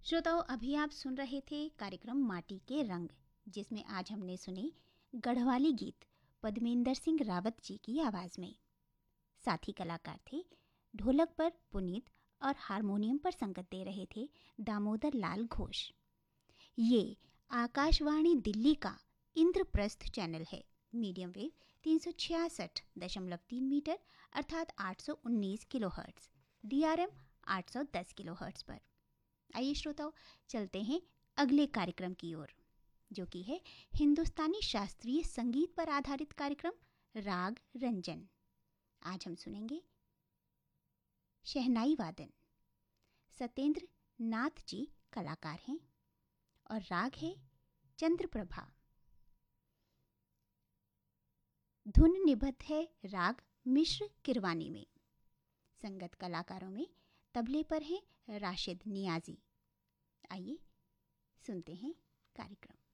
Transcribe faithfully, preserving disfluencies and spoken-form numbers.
श्रोताओं, अभी आप सुन रहे थे कार्यक्रम माटी के रंग, जिसमें आज हमने सुने गढ़वाली गीत पद्मेंद्र सिंह रावत जी की आवाज़ में। साथी कलाकार थे ढोलक पर पुनीत और हारमोनियम पर संगत दे रहे थे दामोदर लाल घोष। ये आकाशवाणी दिल्ली का इंद्रप्रस्थ चैनल है। मीडियम वेव तीन सौ छियासठ दशमलव तीन मीटर अर्थात आठ सौ उन्नीस kilo hertz, D R M आठ सौ दस किलो हर्ट्ज पर। आइए श्रोताओं, चलते हैं अगले कार्यक्रम की ओर, जो कि है हिंदुस्तानी शास्त्रीय संगीत पर आधारित कार्यक्रम राग रंजन। आज हम सुनेंगे शहनाई वादन। सत्येंद्र नाथ जी कलाकार हैं और राग है चंद्रप्रभा। धुन निबद्ध है राग मिश्र किरवानी में। संगत कलाकारों में तबले पर हैं राशिद नियाजी। आइए सुनते हैं कार्यक्रम।